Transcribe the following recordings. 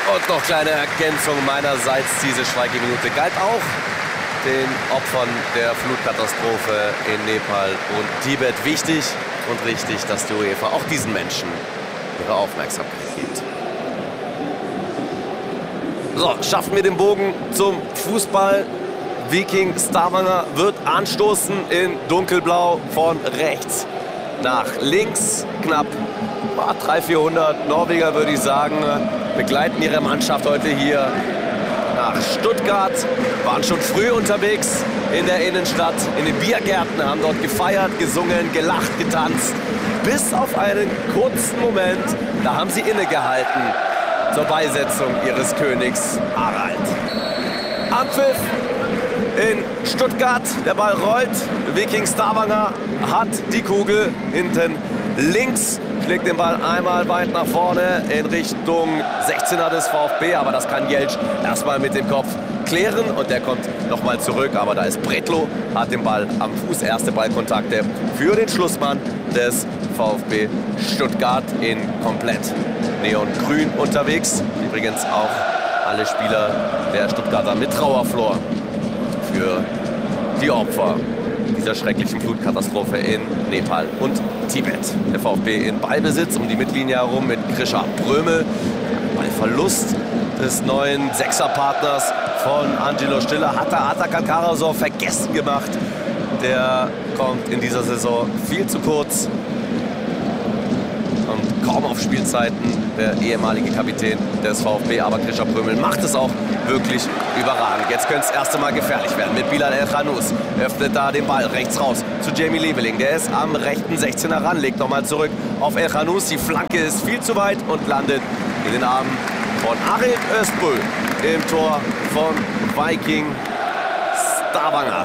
Und noch kleine Ergänzung meinerseits, diese Schweigeminute galt auch den Opfern der Flutkatastrophe in Nepal und Tibet. Wichtig und richtig, dass die UEFA auch diesen Menschen ihre Aufmerksamkeit gibt. So, schaffen wir den Bogen zum Fußball. Viking Stavanger wird anstoßen in dunkelblau von rechts nach links. Knapp 300-400 Norweger, würde ich sagen, begleiten ihre Mannschaft heute hier nach Stuttgart. Waren schon früh unterwegs in der Innenstadt, in den Biergärten, haben dort gefeiert, gesungen, gelacht, getanzt. Bis auf einen kurzen Moment, da haben sie innegehalten zur Beisetzung ihres Königs Harald. Anpfiff in Stuttgart, der Ball rollt. Viking Stavanger hat die Kugel hinten links, schlägt den Ball einmal weit nach vorne in Richtung 16er des VfB, aber das kann Jeltsch erstmal mit dem Kopf klären und der kommt nochmal zurück, aber da ist Bretlo, hat den Ball am Fuß, erste Ballkontakte für den Schlussmann des VfB Stuttgart in komplett neongrün unterwegs. Übrigens auch alle Spieler der Stuttgarter mit Trauerflor für die Opfer dieser schrecklichen Flutkatastrophe in Nepal und Tibet. Der VfB in Ballbesitz um die Mittellinie herum mit Grisha Prömel. Bei Verlust des neuen Sechserpartners von Angelo Stiller hat er Atakan Karasor vergessen gemacht. Der kommt in dieser Saison viel zu kurz. Kommt kaum auf Spielzeiten, der ehemalige Kapitän des VfB. Aber Grisha Prömel macht es auch wirklich überragend. Jetzt könnte es das erste Mal gefährlich werden mit Bilal El-Khanous. Öffnet da den Ball rechts raus zu Jamie Leveling. Der ist am rechten 16er ran, legt nochmal zurück auf El-Khanous. Die Flanke ist viel zu weit und landet in den Armen von Arild Öztbul im Tor von Viking Stavanger.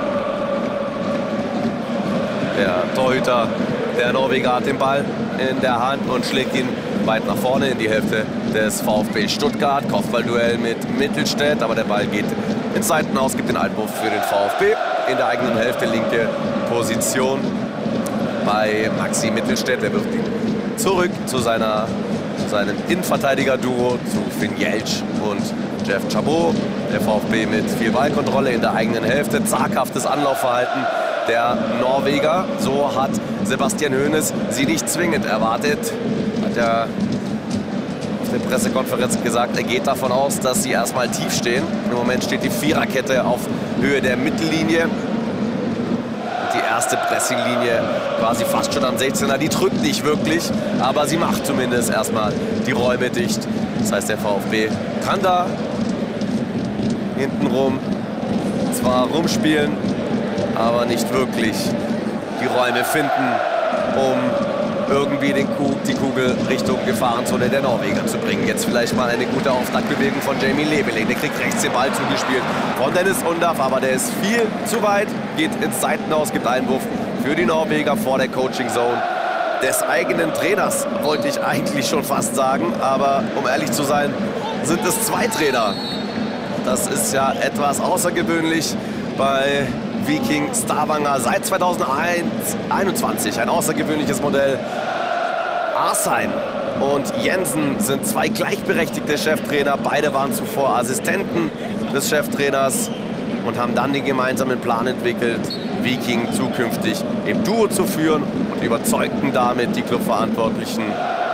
Der Torhüter der Norweger hat den Ball in der Hand und schlägt ihn weit nach vorne in die Hälfte des VfB Stuttgart. Kopfballduell mit Mittelstädt, aber der Ball geht ins Seitenhaus, gibt den Einwurf für den VfB. In der eigenen Hälfte linke Position bei Maxi Mittelstädt. Der wirft ihn zurück zu seinem Innenverteidiger-Duo, zu Finn Jeltsch und Jeff Chabot. Der VfB mit viel Ballkontrolle in der eigenen Hälfte, zaghaftes Anlaufverhalten der Norweger. So hat Sebastian Hoeneß sie nicht zwingend erwartet. Hat er auf der Pressekonferenz gesagt, er geht davon aus, dass sie erstmal tief stehen. Im Moment steht die Viererkette auf Höhe der Mittellinie. Die erste Pressinglinie quasi fast schon am 16er. Die drückt nicht wirklich, aber sie macht zumindest erstmal die Räume dicht. Das heißt, der VfB kann da hintenrum zwar rumspielen, aber nicht wirklich die Räume finden, um irgendwie die Kugel Richtung Gefahrenzone der Norweger zu bringen. Jetzt vielleicht mal eine gute Auftaktbewegung von Jamie Leveling. Der kriegt rechts den Ball zugespielt von Dennis Undaff, aber der ist viel zu weit, geht ins Seitenhaus, gibt Einwurf für die Norweger vor der Coaching Zone des eigenen Trainers, wollte ich eigentlich schon fast sagen. Aber um ehrlich zu sein, sind es zwei Trainer. Das ist ja etwas außergewöhnlich bei Viking Stavanger seit 2021. Ein außergewöhnliches Modell. Arsheim und Jensen sind zwei gleichberechtigte Cheftrainer. Beide waren zuvor Assistenten des Cheftrainers und haben dann den gemeinsamen Plan entwickelt, Viking zukünftig im Duo zu führen und überzeugten damit die Clubverantwortlichen.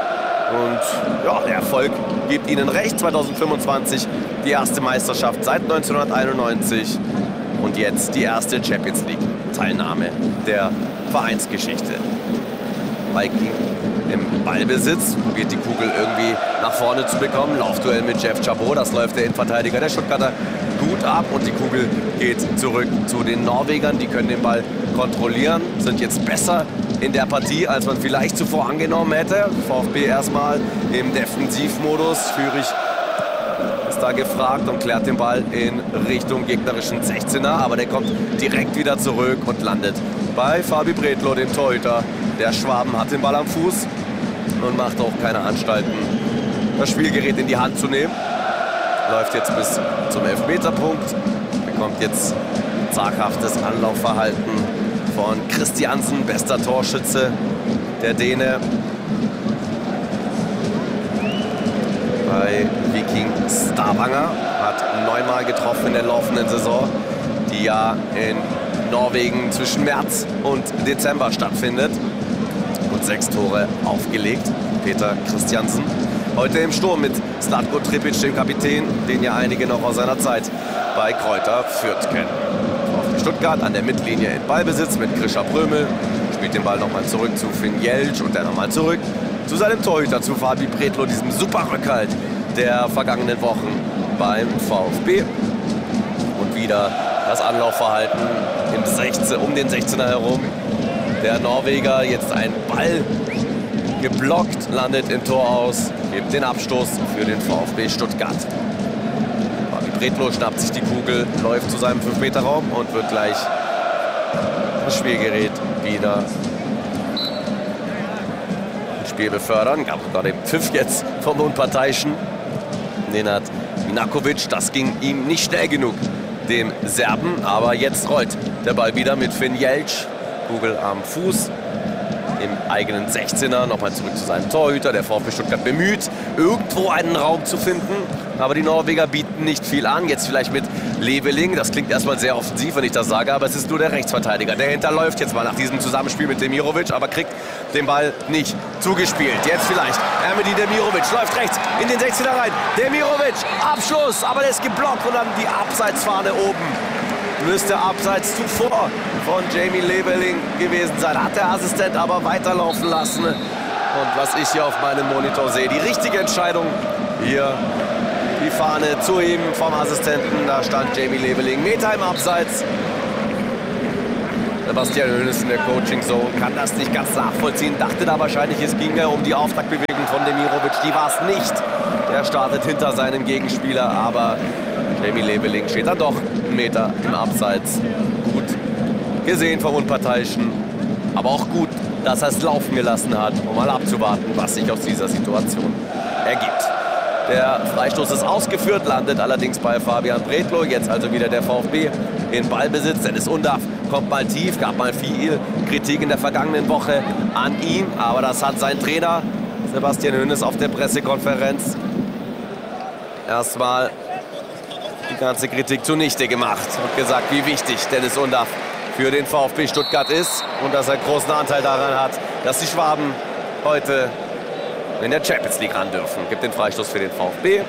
Und ja, der Erfolg gibt ihnen recht. 2025 die erste Meisterschaft seit 1991. Und jetzt die erste Champions League-Teilnahme der Vereinsgeschichte. Viking im Ballbesitz, probiert die Kugel irgendwie nach vorne zu bekommen. Laufduell mit Jeff Chabot, das läuft der Innenverteidiger der Stuttgarter gut ab. Und die Kugel geht zurück zu den Norwegern. Die können den Ball kontrollieren, sind jetzt besser in der Partie, als man vielleicht zuvor angenommen hätte. VfB erstmal im Defensivmodus. Führig ist da gefragt und klärt den Ball in Richtung gegnerischen 16er. Aber der kommt direkt wieder zurück und landet bei Fabi Bretlo, dem Torhüter. Der Schwaben hat den Ball am Fuß und macht auch keine Anstalten, das Spielgerät in die Hand zu nehmen. Läuft jetzt bis zum Elfmeterpunkt. Bekommt jetzt zaghaftes Anlaufverhalten von Christiansen, bester Torschütze der Däne. bei Viking Stavanger. Hat 9-mal getroffen in der laufenden Saison, die ja in Norwegen zwischen März und Dezember stattfindet. Und 6 Tore aufgelegt. Peter Christiansen. Heute im Sturm mit Zlatko Tripic, dem Kapitän, den ja einige noch aus seiner Zeit bei Kräuter Fürth kennen. VfB Stuttgart an der Mittellinie in Ballbesitz mit Grisha Prömel. Spielt den Ball nochmal zurück zu Finn Jeltsch und dann nochmal zurück zu seinem Torhüter, zu Fabi Bredlow, diesem super Rückhalt der vergangenen Wochen beim VfB. Und wieder das Anlaufverhalten um den 16er herum. Der Norweger jetzt ein Ball geblockt, landet im Tor aus, gibt den Abstoß für den VfB Stuttgart. Fabi Bredlow schnappt sich die Kugel, läuft zu seinem 5-Meter-Raum und wird gleich das Spielgerät wieder ins Spiel befördern. Gab sogar den Pfiff jetzt vom Unparteiischen. Den hat Minakovic, das ging ihm nicht schnell genug, dem Serben. Aber jetzt rollt der Ball wieder mit Finn Jeltsch. Kugel am Fuß, im eigenen 16er, nochmal zurück zu seinem Torhüter. Der VfB Stuttgart bemüht, irgendwo einen Raum zu finden. Aber die Norweger bieten nicht viel an. Jetzt vielleicht mit Leveling. Das klingt erstmal sehr offensiv, wenn ich das sage, aber es ist nur der Rechtsverteidiger. Der hinterläuft jetzt mal nach diesem Zusammenspiel mit Demirovic, aber kriegt den Ball nicht zugespielt. Jetzt vielleicht Ermedi Demirovic läuft rechts in den 16er rein. Demirovic, Abschluss, aber der ist geblockt und dann die Abseitsfahne oben. Müsste abseits zuvor von Jamie Leveling gewesen sein. Hat der Assistent aber weiterlaufen lassen. Und was ich hier auf meinem Monitor sehe, die richtige Entscheidung, hier die Fahne zu heben vom Assistenten. Da stand Jamie Leveling Meter im Abseits. Sebastian Hoeneß in der Coaching-Zone kann das nicht ganz nachvollziehen. Dachte da wahrscheinlich, es ging ja um die Auftaktbewegung von Demirovic. Die war es nicht. Der startet hinter seinem Gegenspieler, aber Jamie Leveling steht dann doch einen Meter im Abseits. Gut gesehen vom Unparteiischen, aber auch gut, dass er es laufen gelassen hat, um mal abzuwarten, was sich aus dieser Situation ergibt. Der Freistoß ist ausgeführt, landet allerdings bei Fabian Bredlow. Jetzt also wieder der VfB in Ballbesitz. Dennis Undaff kommt mal tief, gab mal viel Kritik in der vergangenen Woche an ihm. Aber das hat sein Trainer Sebastian Hoeneß auf der Pressekonferenz erstmal die ganze Kritik zunichte gemacht und gesagt, wie wichtig Dennis Undaff für den VfB Stuttgart ist und dass er großen Anteil daran hat, dass die Schwaben heute in der Champions League ran dürfen. Gibt den Freistoß für den VfB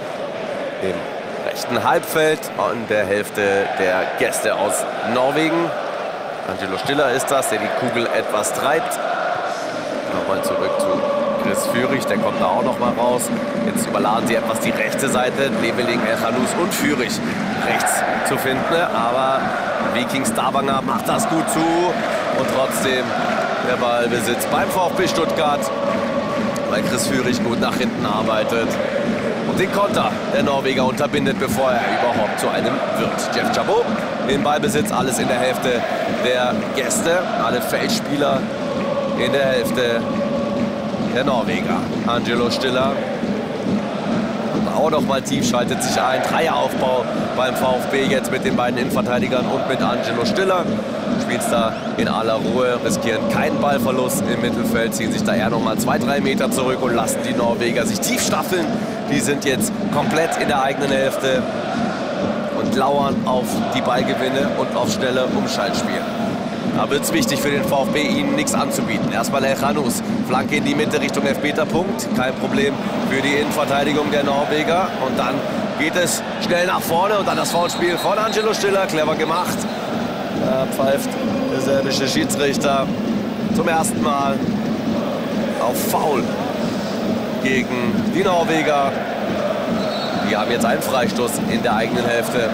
im rechten Halbfeld und der Hälfte der Gäste aus Norwegen. Angelo Stiller ist das, der die Kugel etwas treibt. Nochmal zurück zu Chris Führig, der kommt da auch noch mal raus. Jetzt überladen sie etwas die rechte Seite. Leveling, Elchanous und Führig rechts zu finden. Aber Viking Stavanger macht das gut zu. Und trotzdem der Ballbesitz beim VfB Stuttgart, weil Chris Führig gut nach hinten arbeitet und den Konter der Norweger unterbindet, bevor er überhaupt zu einem wird. Jeff Chabot im Ballbesitz, alles in der Hälfte der Gäste. Alle Feldspieler in der Hälfte der Norweger. Angelo Stiller auch noch mal tief, schaltet sich ein. Dreieraufbau beim VfB jetzt mit den beiden Innenverteidigern und mit Angelo Stiller. Spielt es da in aller Ruhe, riskieren keinen Ballverlust im Mittelfeld, ziehen sich da eher noch mal 2-3 Meter zurück und lassen die Norweger sich tief staffeln. Die sind jetzt komplett in der eigenen Hälfte und lauern auf die Ballgewinne und auf schnelle Umschaltspiel. Da wird es wichtig für den VfB, ihnen nichts anzubieten. Erstmal Elchanous, Flanke in die Mitte Richtung Elfmeterpunkt. Kein Problem für die Innenverteidigung der Norweger. Und dann geht es schnell nach vorne und dann das Foulspiel von Angelo Stiller. Clever gemacht. Da pfeift der serbische Schiedsrichter zum ersten Mal auf Foul gegen die Norweger. Die haben jetzt einen Freistoß in der eigenen Hälfte.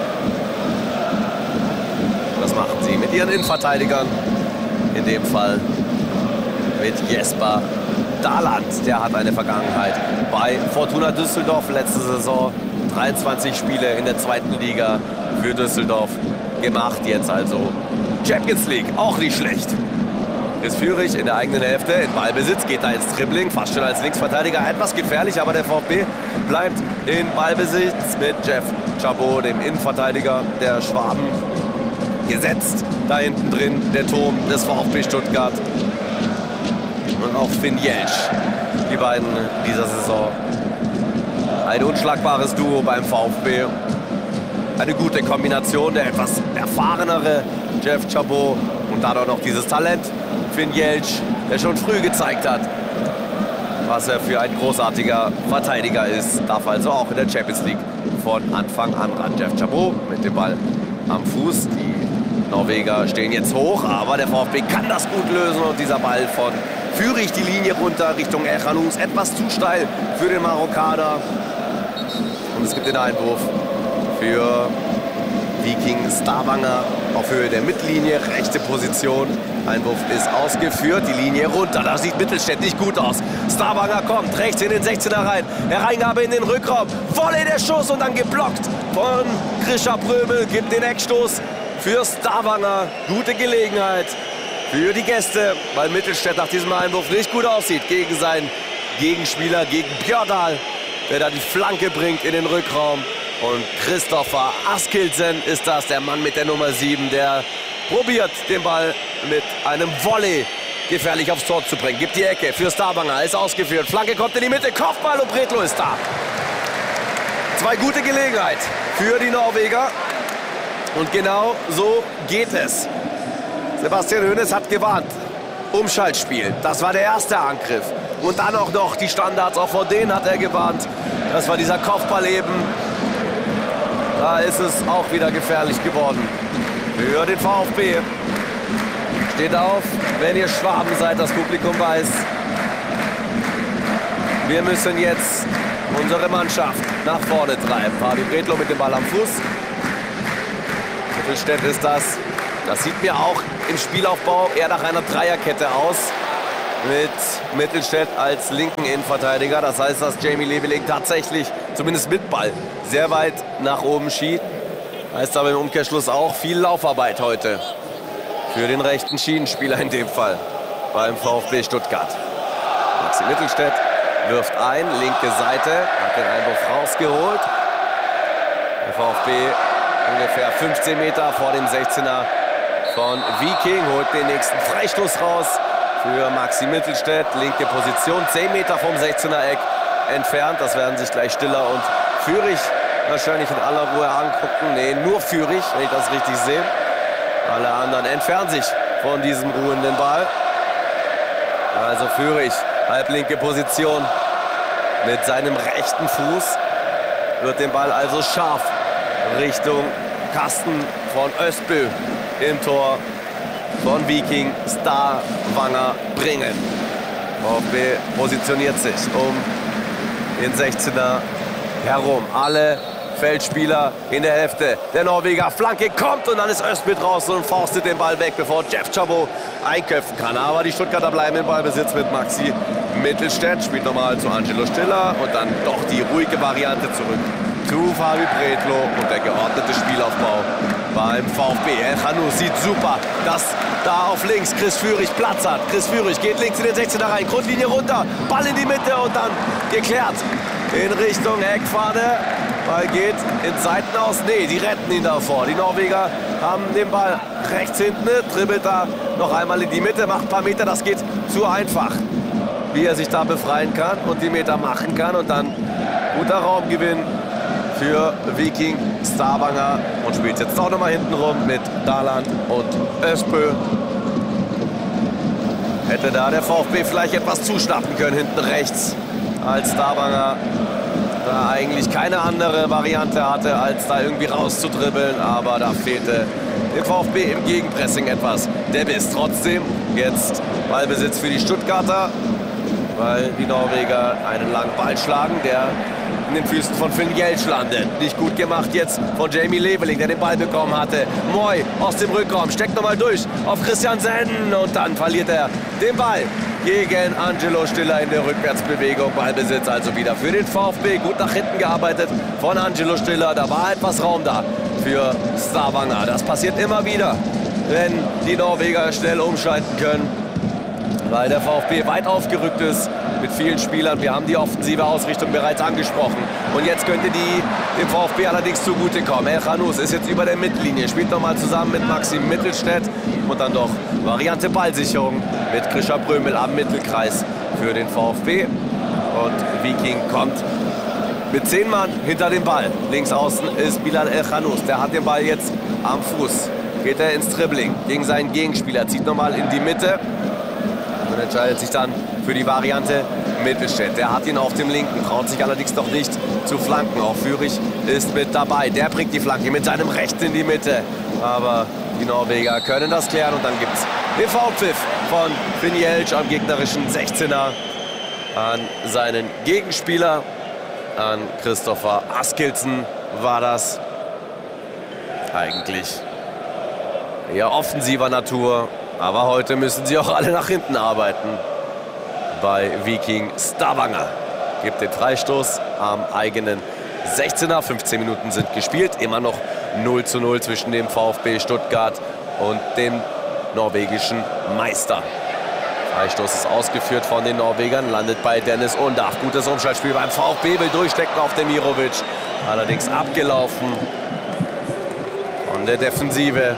Das machen sie mit ihren Innenverteidigern. In dem Fall mit Jesper Daland. Der hat eine Vergangenheit bei Fortuna Düsseldorf. Letzte Saison 23 Spiele in der zweiten Liga für Düsseldorf gemacht. Jetzt also Champions League. Auch nicht schlecht. Chris Führig in der eigenen Hälfte in Ballbesitz. Geht da ins Dribbling. Fast schon als Linksverteidiger. Etwas gefährlich, aber der VfB bleibt in Ballbesitz mit Jeff Chabot, dem Innenverteidiger der Schwaben. Gesetzt da hinten drin der Turm des VfB Stuttgart und auch Finn Jeltsch, die beiden dieser Saison Ein unschlagbares Duo beim VfB. Eine gute Kombination, der etwas erfahrenere Jeff Chabot und dann auch noch dieses Talent Finn Jeltsch, der schon früh gezeigt hat, was er für ein großartiger Verteidiger ist. Darf also auch in der Champions League von Anfang an ran. Jeff Chabot mit dem Ball am Fuß. Die Norweger stehen jetzt hoch, aber der VfB kann das gut lösen und dieser Ball von Führig die Linie runter Richtung Elkhanous. Etwas zu steil für den Marokkaner. Und es gibt den Einwurf für Viking Stavanger auf Höhe der Mittellinie, rechte Position. Einwurf ist ausgeführt, die Linie runter. Da sieht Mittelstädt nicht gut aus. Stavanger kommt rechts in den 16er rein. Hereingabe in den Rückraum. Volley der Schuss und dann geblockt von Grisha Prömel. Gibt den Eckstoß für Stavanger. Gute Gelegenheit für die Gäste, weil Mittelstädt nach diesem Einwurf nicht gut aussieht gegen seinen Gegenspieler, gegen Björndal, der da die Flanke bringt in den Rückraum. Und Christopher Askildsen ist das, der Mann mit der Nummer 7, der probiert, den Ball mit einem Volley gefährlich aufs Tor zu bringen. Gibt die Ecke für Stavanger, ist ausgeführt. Flanke kommt in die Mitte, Kopfball und Bredlo ist da. Zwei gute Gelegenheiten für die Norweger. Und genau so geht es. Sebastian Hoeneß hat gewarnt. Umschaltspiel, das war der erste Angriff. Und dann auch noch die Standards, auch vor denen hat er gewarnt. Das war dieser Kopfball eben. Da ist es auch wieder gefährlich geworden für den VfB. Steht auf, wenn ihr Schwaben seid, das Publikum weiß. Wir müssen jetzt unsere Mannschaft nach vorne treiben. Fabi Bredlo mit dem Ball am Fuß. Mittelstädt ist das. Das sieht mir auch im Spielaufbau eher nach einer Dreierkette aus. Mit Mittelstädt als linken Innenverteidiger. Das heißt, dass Jamie Leveling tatsächlich, zumindest mit Ball, sehr weit nach oben schiebt. Heißt aber im Umkehrschluss auch viel Laufarbeit heute für den rechten Schienenspieler in dem Fall beim VfB Stuttgart. Maxi Mittelstädt wirft ein, linke Seite, hat den Einwurf rausgeholt. Der VfB ungefähr 15 Meter vor dem 16er von Viking, holt den nächsten Freistoß raus für Maxi Mittelstädt. Linke Position, 10 Meter vom 16er Eck entfernt. Das werden sich gleich Stiller und Führig wahrscheinlich in aller Ruhe angucken. Nee, nur Führig, wenn ich das richtig sehe. Alle anderen entfernen sich von diesem ruhenden Ball. Also Führig, halblinke Position mit seinem rechten Fuß. Wird den Ball also scharf Richtung Kasten von Östbö im Tor von Viking Stavanger bringen. VfB positioniert sich um den 16er herum. Alle Feldspieler in der Hälfte. Der Norweger, Flanke kommt und dann ist Östbö draußen und faustet den Ball weg, bevor Jeff Chabot einköpfen kann. Aber die Stuttgarter bleiben im Ballbesitz mit Maxi Mittelstädt. Spielt nochmal zu Angelo Stiller und dann doch die ruhige Variante zurück zu Fabi Bredlo und der geordnete Spielaufbau beim VfB. Elkhanous sieht super, dass da auf links Chris Führig Platz hat. Chris Führig geht links in den 16er rein, Grundlinie runter, Ball in die Mitte und dann geklärt in Richtung Eckfahne. Ball geht ins Seitenaus. Nee, die retten ihn davor. Die Norweger haben den Ball rechts hinten, dribbelt da noch einmal in die Mitte, macht ein paar Meter, das geht zu einfach. Wie er sich da befreien kann und die Meter machen kann und dann guter Raumgewinn für Viking Stavanger und spielt jetzt auch nochmal hinten rum mit Daland und Östbö. Hätte da der VfB vielleicht etwas zuschnappen können hinten rechts, als Stavanger da eigentlich keine andere Variante hatte, als da irgendwie rauszudribbeln. Aber da fehlte dem VfB im Gegenpressing etwas. Der Biss trotzdem jetzt Ballbesitz für die Stuttgarter, weil die Norweger einen langen Ball schlagen, der in den Füßen von Finn Jeltsch landet. Nicht gut gemacht jetzt von Jamie Leveling, der den Ball bekommen hatte. Moy aus dem Rückraum, steckt nochmal durch auf Christiansen und dann verliert er den Ball gegen Angelo Stiller in der Rückwärtsbewegung. Ballbesitz also wieder für den VfB. Gut nach hinten gearbeitet von Angelo Stiller. Da war etwas Raum da für Stavanger. Das passiert immer wieder, wenn die Norweger schnell umschalten können, weil der VfB weit aufgerückt ist mit vielen Spielern. Wir haben die offensive Ausrichtung bereits angesprochen. Und jetzt könnte die dem VfB allerdings zugutekommen. Elkhanous ist jetzt über der Mittellinie, spielt nochmal zusammen mit Maxim Mittelstädt. Und dann doch Variante Ballsicherung mit Grisha Prömel am Mittelkreis für den VfB. Und Viking kommt mit 10 Mann hinter dem Ball. Links außen ist Bilal El-Khanous. Der hat den Ball jetzt am Fuß. Geht er ins Dribbling gegen seinen Gegenspieler. Zieht nochmal in die Mitte. Und entscheidet sich dann für die Variante Mittelstädt. Der hat ihn auf dem linken. Traut sich allerdings noch nicht zu flanken. Auch Führig ist mit dabei. Der bringt die Flanke mit seinem Rechten in die Mitte. Aber die Norweger können das klären. Und dann gibt es den V-Pfiff von Finn Jeltsch am gegnerischen 16er. An seinen Gegenspieler, an Christopher Askildsen war das. Eigentlich eher offensiver Natur, aber heute müssen sie auch alle nach hinten arbeiten. Bei Viking Stavanger gibt den Freistoß am eigenen 16er. 15 Minuten sind gespielt, immer noch 0:0 zwischen dem VfB Stuttgart und dem norwegischen Meister. Freistoß ist ausgeführt von den Norwegern, landet bei Dennis Undaff. Gutes Umschaltspiel beim VfB, will durchstecken auf Demirovic. Allerdings abgelaufen von der Defensive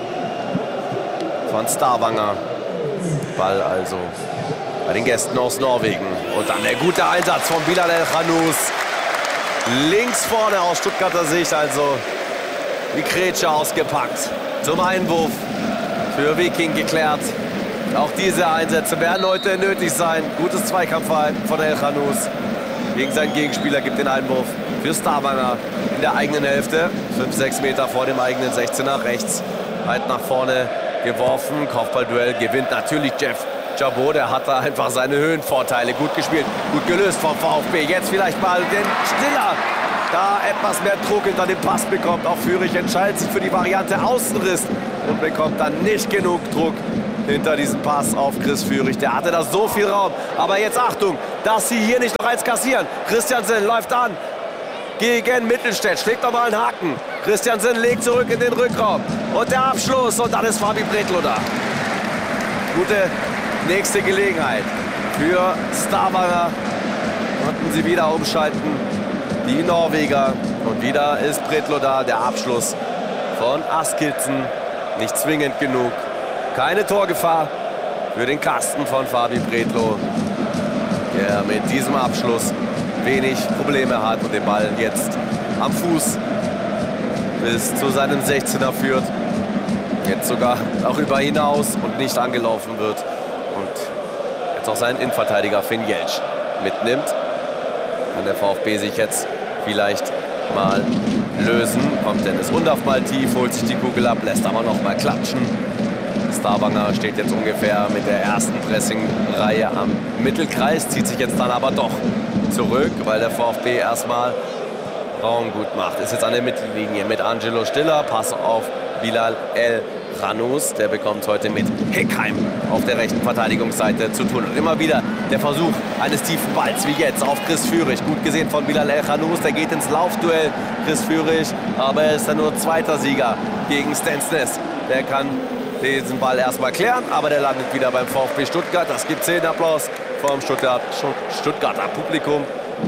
von Stavanger. Ball also bei den Gästen aus Norwegen. Und dann der gute Einsatz von Bilal El-Khanous. Links vorne aus Stuttgarter Sicht, also die Grätsche ausgepackt. Zum Einwurf für Viking geklärt. Auch diese Einsätze werden heute nötig sein. Gutes Zweikampfverhalten von El-Khanous gegen seinen Gegenspieler, gibt den Einwurf für Stavanger in der eigenen Hälfte. 5-6 Meter vor dem eigenen 16er, rechts weit nach vorne geworfen. Kopfballduell gewinnt natürlich Jeff Chabot. Der hat da einfach seine Höhenvorteile. Gut gespielt, gut gelöst vom VfB. Jetzt vielleicht mal den Stiller. Da etwas mehr Druck hinter dem Pass bekommt. Auch Führig entscheidet sich für die Variante Außenriss und bekommt dann nicht genug Druck hinter diesem Pass auf Chris Führig. Der hatte da so viel Raum. Aber jetzt Achtung, dass sie hier nicht noch eins kassieren. Christiansen läuft an gegen Mittelstädt. Schlägt nochmal einen Haken. Christiansen legt zurück in den Rückraum. Und der Abschluss. Und dann ist Fabi Bretlo da. Gute nächste Gelegenheit für Stavanger. Konnten sie wieder umschalten. Die Norweger. Und wieder ist Bretlo da. Der Abschluss von Askildsen. Nicht zwingend genug. Keine Torgefahr für den Kasten von Fabi Bretlo, der mit diesem Abschluss wenig Probleme hat und den Ball jetzt am Fuß bis zu seinem 16er führt. Jetzt sogar darüber hinaus und nicht angelaufen wird. Und jetzt auch seinen Innenverteidiger Finn Jeltsch mitnimmt. Kann der VfB sich jetzt vielleicht mal lösen. Kommt Dennis Undaff mal tief, holt sich die Kugel ab, lässt aber noch mal klatschen. Stavanger steht jetzt ungefähr mit der ersten Pressing-Reihe am Mittelkreis, zieht sich jetzt dann aber doch zurück, weil der VfB erstmal Raum gut macht. Ist jetzt an der Mittellinie mit Angelo Stiller, Pass auf Bilal El-Khanous. Der bekommt heute mit Heckheim auf der rechten Verteidigungsseite zu tun. Und immer wieder der Versuch eines tiefen Balls, wie jetzt auf Chris Führig. Gut gesehen von Bilal El-Khanous, der geht ins Laufduell. Chris Führig, aber er ist dann nur zweiter Sieger gegen Stensnes. Der kann diesen Ball erstmal klären, aber der landet wieder beim VfB Stuttgart. Das gibt 10 Applaus vom Stuttgarter Publikum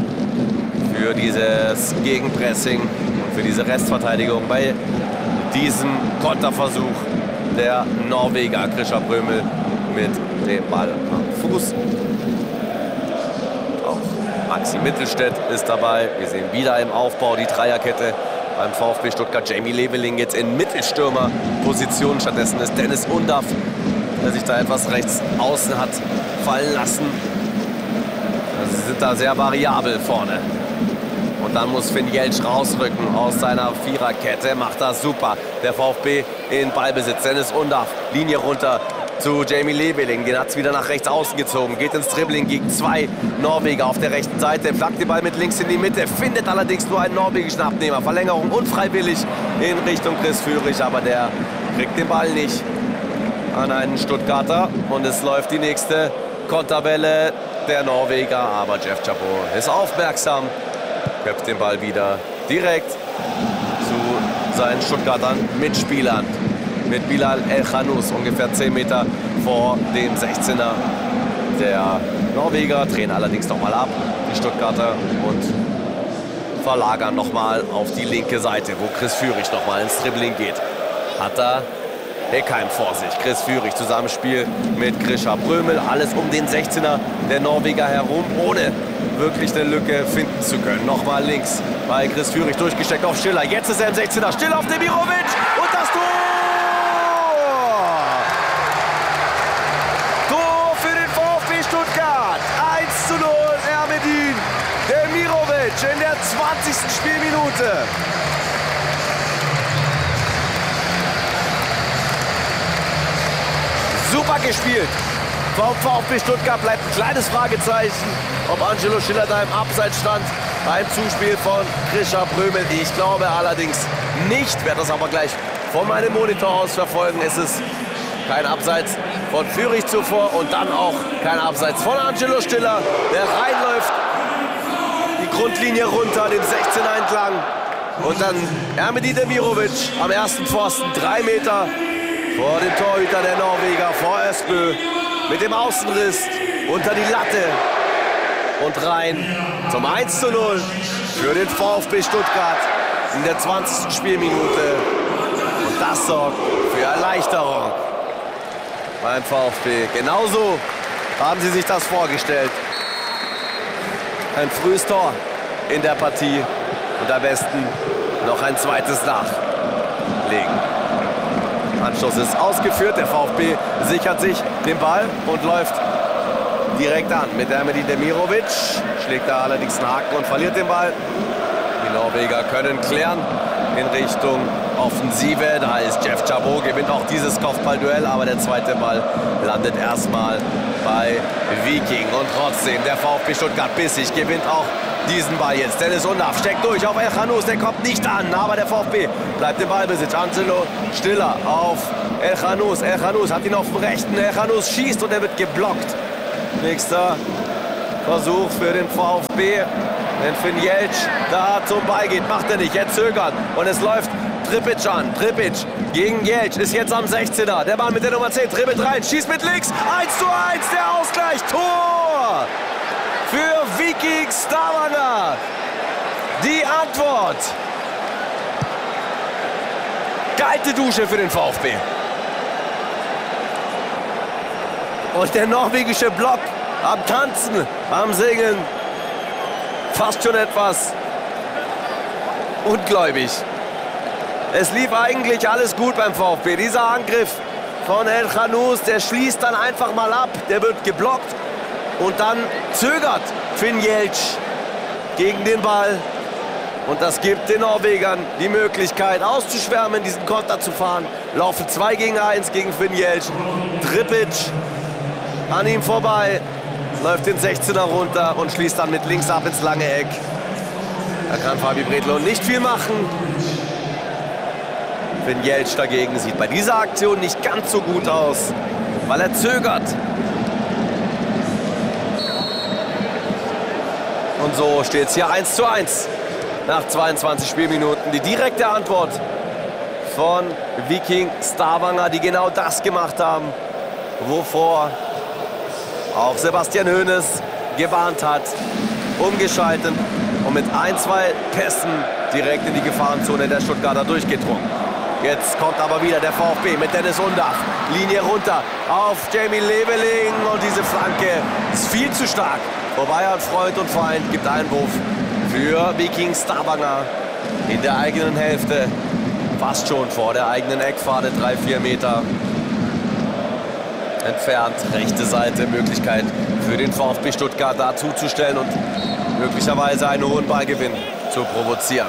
für dieses Gegenpressing und für diese Restverteidigung bei diesem Konterversuch der Norweger. Grisha Prömel mit dem Ball am Fuß. Auch Maxi Mittelstädt ist dabei. Wir sehen wieder im Aufbau die Dreierkette beim VfB Stuttgart. Jamie Leveling jetzt in Mittelstürmerposition. Stattdessen ist Dennis Undaff, der sich da etwas rechts außen hat fallen lassen. Also sie sind da sehr variabel vorne. Und dann muss Finn Jeltsch rausrücken aus seiner Viererkette. Macht das super. Der VfB in Ballbesitz. Dennis Undaff, Linie runter zu Jamie Leveling. Den hat es wieder nach rechts außen gezogen. Geht ins Dribbling gegen 2 Norweger auf der rechten Seite. Flackt den Ball mit links in die Mitte. Findet allerdings nur einen norwegischen Abnehmer. Verlängerung unfreiwillig in Richtung Chris Führig. Aber der kriegt den Ball nicht an einen Stuttgarter. Und es läuft die nächste Konterwelle der Norweger. Aber Jeff Chabot ist aufmerksam. Köpft den Ball wieder direkt zu seinen Stuttgartern Mitspielern. Mit Bilal El-Khanous ungefähr 10 Meter vor dem 16er. Der Norweger drehen allerdings noch mal ab, die Stuttgarter, und verlagern noch mal auf die linke Seite, wo Chris Führig noch mal ins Dribbling geht. Hat da Heckheim vor sich. Chris Führig, Zusammenspiel mit Grisha Prömel. Alles um den 16er der Norweger herum, ohne wirklich eine Lücke finden zu können. Nochmal links bei Chris Führig durchgesteckt auf Stiller. Jetzt ist er im 16er. Stiller auf Demirovic und das Tor! Tor für den VfB Stuttgart. 1:0 Ermedin Demirovic in der 20. Spielminute. Super gespielt. Vom VfB Stuttgart bleibt ein kleines Fragezeichen, ob Angelo Stiller da im Abseits stand beim Zuspiel von Grisha Prömel. Ich glaube allerdings nicht, werde das aber gleich von meinem Monitor aus verfolgen. Es ist kein Abseits von Führig zuvor und dann auch kein Abseits von Angelo Stiller, der reinläuft, die Grundlinie runter, den 16er entlang. Und dann Ermedin Demirovic am ersten Pfosten, 3 Meter vor dem Torhüter der Norweger, vor Östbö, mit dem Außenriss unter die Latte und rein zum 1:0 für den VfB Stuttgart in der 20. Spielminute. Und das sorgt für Erleichterung beim VfB. Genauso haben sie sich das vorgestellt. Ein frühes Tor in der Partie und am besten noch ein zweites nachlegen. Anstoß ist ausgeführt, der VfB sichert sich den Ball und läuft direkt an mit Ermedin Demirovic. Schlägt da allerdings einen Haken und verliert den Ball. Die Norweger können klären in Richtung Offensive. Da ist Jeff Chabot, gewinnt auch dieses Kopfballduell, aber der zweite Ball landet erstmal bei Viking. Und trotzdem, der VfB Stuttgart bissig, gewinnt auch diesen Ball jetzt. Dennis Undaff steckt durch auf Elkhanous, der kommt nicht an, aber der VfB bleibt im Ballbesitz. Angelo Stiller auf Elkhanous. Elkhanous hat ihn auf dem rechten. Elkhanous schießt und er wird geblockt. Nächster Versuch für den VfB. Wenn Finn Jeltsch da zum Ball geht, macht er nicht. Jetzt zögert und es läuft Tripic an. Tripic gegen Jeltsch ist jetzt am 16er. Der Ball mit der Nummer 10. Tripic rein, schießt mit links. 1:1, der Ausgleich. Tor für Viking Stavanger. Die Antwort. Kalte Dusche für den VfB. Und der norwegische Block am Tanzen, am Segeln. Fast schon etwas ungläubig. Es lief eigentlich alles gut beim VfB. Dieser Angriff von Elkhanous, der schließt dann einfach mal ab. Der wird geblockt und dann zögert Finn Jeltsch gegen den Ball. Und das gibt den Norwegern die Möglichkeit auszuschwärmen, diesen Konter zu fahren. Laufen 2 gegen 1 gegen Finn Jeltsch. Tripic an ihm vorbei, läuft den 16er runter und schließt dann mit links ab ins lange Eck. Da kann Fabi Bredlow nicht viel machen. Finn Jeltsch dagegen sieht bei dieser Aktion nicht ganz so gut aus, weil er zögert. Und so steht es hier 1:1 nach 22 Spielminuten. Die direkte Antwort von Viking Stavanger, die genau das gemacht haben, wovor auch Sebastian Hoeneß gewarnt hat. Umgeschaltet und mit 1-2 Pässen direkt in die Gefahrenzone der Stuttgarter durchgedrungen. Jetzt kommt aber wieder der VfB mit Dennis Undaff. Linie runter auf Jamie Leveling und diese Flanke ist viel zu stark. Vorbei an Freund und Feind, gibt Einwurf für Viking Stavanger in der eigenen Hälfte. Fast schon vor der eigenen Eckfahne, 3-4 Meter entfernt. Rechte Seite, Möglichkeit für den VfB Stuttgart da zuzustellen und möglicherweise einen hohen Ballgewinn zu provozieren.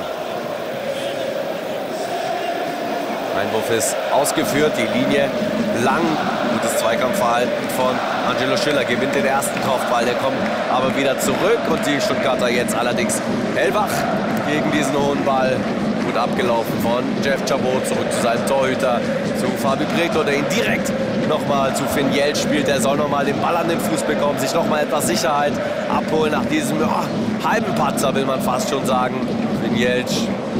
Einwurf ist ausgeführt, die Linie lang. Gutes Zweikampfverhalten von Angelo Stiller, gewinnt den ersten Kopfball, der kommt aber wieder zurück und die Stuttgarter jetzt allerdings hellwach gegen diesen hohen Ball. Gut abgelaufen von Jeff Chabot, zurück zu seinem Torhüter, zu Fabi Bredlow, der ihn direkt nochmal zu Finn Jeltsch spielt. Der soll nochmal den Ball an den Fuß bekommen, sich nochmal etwas Sicherheit abholen nach diesem halben Patzer, will man fast schon sagen. Finn Jeltsch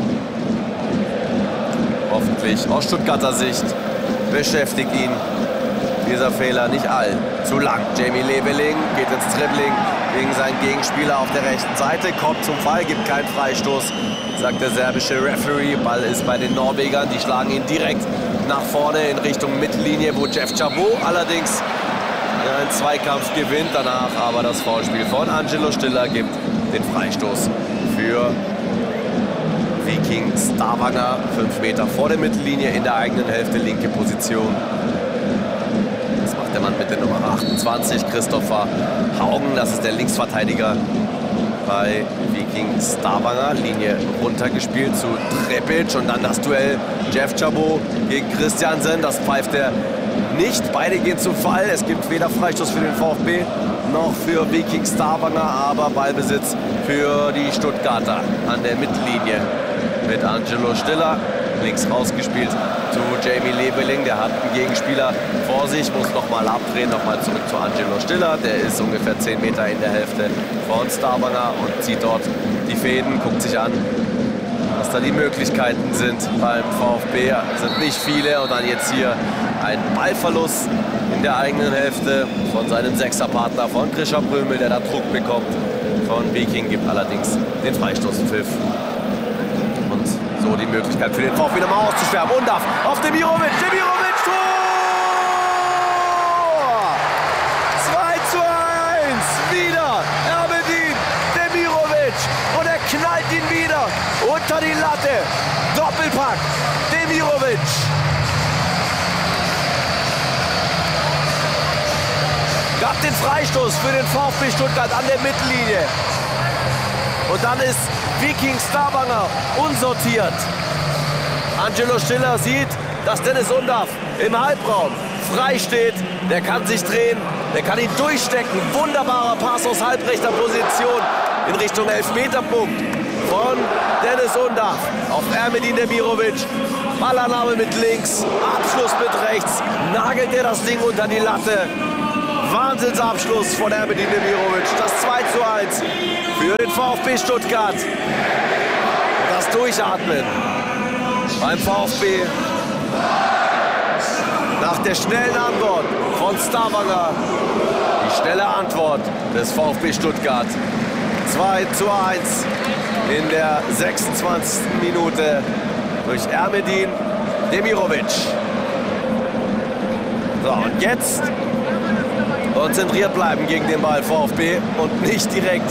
hoffentlich aus Stuttgarter Sicht beschäftigt ihn dieser Fehler nicht allzu lang. Jamie Leveling geht ins Dribbling gegen seinen Gegenspieler auf der rechten Seite, kommt zum Fall, gibt keinen Freistoß, sagt der serbische Referee. Ball ist bei den Norwegern, die schlagen ihn direkt nach vorne in Richtung Mittellinie, wo Jeff Chabot allerdings einen Zweikampf gewinnt danach, aber das Foulspiel von Angelo Stiller gibt den Freistoß für Viking Stavanger. 5 Meter vor der Mittellinie in der eigenen Hälfte, linke Position. Das macht der Mann mit der Nummer 28, Christopher Haugen. Das ist der Linksverteidiger bei Viking Stavanger. Linie runtergespielt zu Trepic und dann das Duell Jeff Chabot gegen Christiansen. Das pfeift er nicht. Beide gehen zu Fall. Es gibt weder Freistoß für den VfB noch für Viking Stavanger, aber Ballbesitz für die Stuttgarter an der Mittellinie mit Angelo Stiller. Links rausgespielt zu Jamie Leveling. Der hat einen Gegenspieler vor sich, muss nochmal abdrehen, nochmal zurück zu Angelo Stiller. Der ist ungefähr 10 Meter in der Hälfte von Stavanger und zieht dort die Fäden, guckt sich an, was da die Möglichkeiten sind beim VfB. Sind nicht viele und dann jetzt hier ein Ballverlust in der eigenen Hälfte von seinem Sechserpartner von Grisha Brömel, der da Druck bekommt von Viking, gibt allerdings den Freistoßpfiff. Und so die Möglichkeit für den VfB nochmal auszuschwärmen. Und auf Demirovic, Tor! 2:1, wieder Ermedin Demirovic und er knallt ihn wieder unter die Latte. Doppelpack, Demirovic. Gab den Freistoß für den VfB Stuttgart an der Mittellinie. Und dann ist Viking Stavanger unsortiert. Angelo Stiller sieht, dass Dennis Undaff im Halbraum frei steht. Der kann sich drehen, der kann ihn durchstecken. Wunderbarer Pass aus halbrechter Position in Richtung Elfmeterpunkt von Dennis Undaff auf Ermedin Demirovic. Ballannahme mit links, Abschluss mit rechts. Nagelt er das Ding unter die Latte. Wahnsinnsabschluss von Ermedin Demirovic. Das 2:1 für den VfB Stuttgart. Das Durchatmen beim VfB nach der schnellen Antwort von Stavanger. Die schnelle Antwort des VfB Stuttgart. 2:1 in der 26. Minute durch Ermedin Demirovic. So, und jetzt konzentriert bleiben gegen den Ball VfB und nicht direkt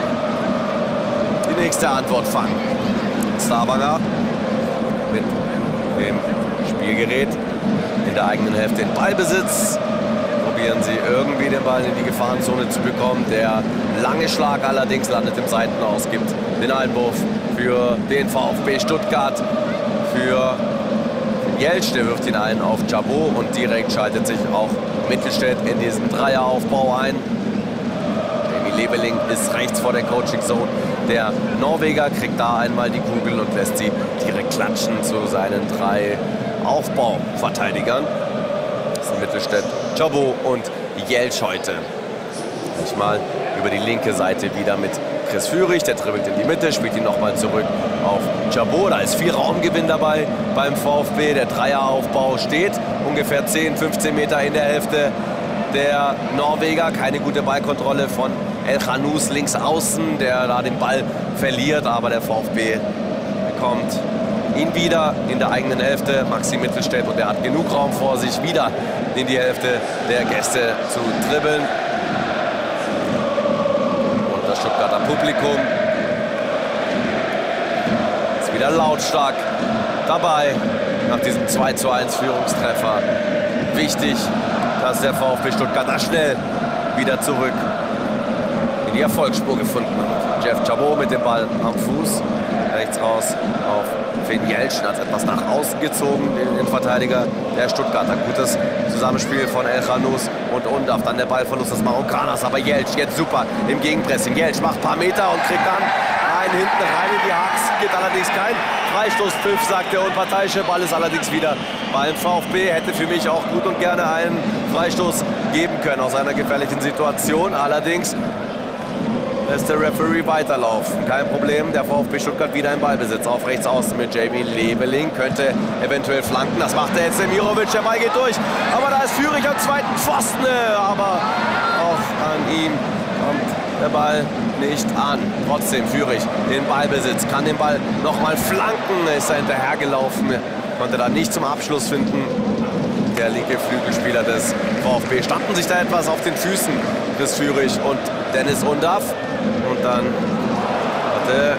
die nächste Antwort fangen. Stavanger mit dem Spielgerät in der eigenen Hälfte in Ballbesitz. Probieren sie irgendwie den Ball in die Gefahrenzone zu bekommen. Der lange Schlag allerdings landet im Seitenaus, gibt den Einwurf für den VfB Stuttgart. Für Jeltsch, der wirft ihn ein auf Chabot und direkt schaltet sich auch Mittelstädt in diesen Dreieraufbau ein. Jamie Leveling ist rechts vor der Coaching-Zone. Der Norweger kriegt da einmal die Kugel und lässt sie direkt klatschen zu seinen 3 Aufbauverteidigern. Das sind Mittelstädt, Chabot und Jeltsch heute. Manchmal über die linke Seite wieder mit Chris Führig. Der dribbelt in die Mitte, spielt ihn nochmal zurück auf Chabot. Da ist viel Raumgewinn dabei beim VfB. Der Dreieraufbau steht ungefähr 10-15 Meter in der Hälfte der Norweger. Keine gute Ballkontrolle von El Khanous links außen, der da den Ball verliert. Aber der VfB bekommt ihn wieder in der eigenen Hälfte. Maxi Mittelstädt, und er hat genug Raum vor sich, wieder in die Hälfte der Gäste zu dribbeln. Und das Stuttgarter Publikum ist wieder lautstark dabei nach diesem 2:1 Führungstreffer. Wichtig, dass der VfB Stuttgart da schnell wieder zurück in die Erfolgsspur gefunden hat. Jeff Chabot mit dem Ball am Fuß, rechts raus auf Finn Jeltsch, hat etwas nach außen gezogen, den Verteidiger der Stuttgarter. Gutes Zusammenspiel von El Khanous und Undaff, dann der Ballverlust des Marokkaners, aber Jeltsch jetzt super im Gegenpressing. Jeltsch macht ein paar Meter und kriegt dann einen hinten rein in die Haxen, gibt allerdings kein Freistoßpfiff, sagt der unparteiische. Ball ist allerdings wieder beim VfB, hätte für mich auch gut und gerne einen Freistoß geben können aus einer gefährlichen Situation. Allerdings lässt der Referee weiterlaufen. Kein Problem, der VfB Stuttgart wieder im Ballbesitz. Auf rechts außen mit Jamie Leveling, könnte eventuell flanken. Das macht er jetzt, Demirovic, der Ball geht durch. Aber da ist Führig am zweiten Pfosten. Aber auch an ihm kommt der Ball nicht an. Trotzdem Führig in Ballbesitz, kann den Ball nochmal flanken. Ist er hinterhergelaufen, konnte da nicht zum Abschluss finden. der linke Flügelspieler des VfB. Standen sich da etwas auf den Füßen, Chris Führig und Dennis Undaff. Und dann hatte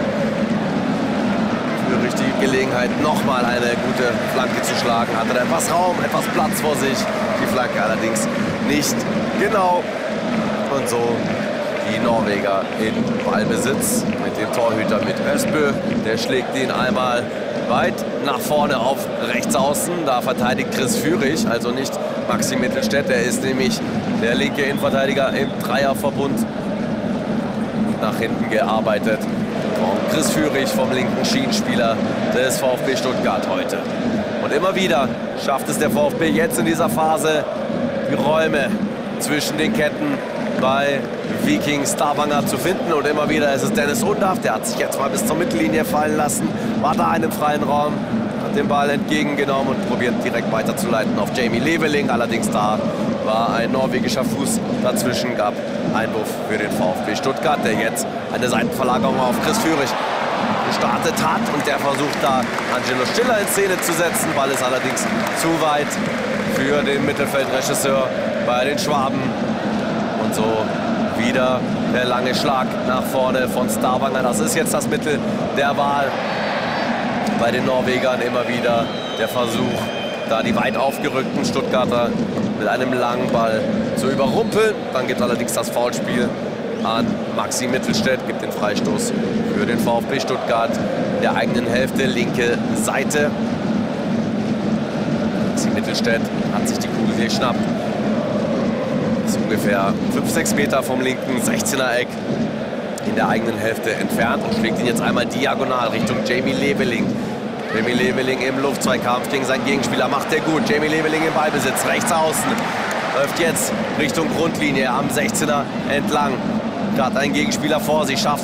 Führig die Gelegenheit, nochmal eine gute Flanke zu schlagen. Hatte da etwas Raum, etwas Platz vor sich. Die Flanke allerdings nicht genau. Und so die Norweger in Ballbesitz mit dem Torhüter mit Ösbö. Der schlägt ihn einmal weit nach vorne auf rechts außen. Da verteidigt Chris Führig, also nicht Maxi Mittelstädt. Der ist nämlich der linke Innenverteidiger im Dreierverbund. Nach hinten gearbeitet von Chris Führig, vom linken Schienenspieler des VfB Stuttgart heute. Und immer wieder schafft es der VfB jetzt in dieser Phase, die Räume zwischen den Ketten bei Viking Stavanger zu finden. Und immer wieder ist es Dennis Undaff, der hat sich jetzt mal bis zur Mittellinie fallen lassen, war da in einem freien Raum, hat den Ball entgegengenommen und probiert direkt weiterzuleiten auf Jamie Leveling. Allerdings da war ein norwegischer Fuß dazwischen, gab Einwurf für den VfB Stuttgart, der jetzt eine Seitenverlagerung auf Chris Führig gestartet hat. Und der versucht da Angelo Stiller in Szene zu setzen. Ball ist allerdings zu weit für den Mittelfeldregisseur bei den Schwaben. Und so wieder der lange Schlag nach vorne von Stavanger. Das ist jetzt das Mittel der Wahl bei den Norwegern. Immer wieder der Versuch, da die weit aufgerückten Stuttgarter mit einem langen Ball zu überrumpeln. Dann gibt allerdings das Foulspiel an Maxi Mittelstädt, gibt den Freistoß für den VfB Stuttgart in der eigenen Hälfte, linke Seite. Maxi Mittelstädt hat sich die Kugel geschnappt. Ist ungefähr 5-6 Meter vom linken 16er Eck in der eigenen Hälfte entfernt und schlägt ihn jetzt einmal diagonal Richtung Jamie Leveling. Jamie Leveling im Luftzweikampf gegen seinen Gegenspieler, macht er gut. Jamie Leveling im Ballbesitz, rechts außen. Läuft jetzt Richtung Grundlinie am 16er entlang. Gerade ein Gegenspieler vor sich, schafft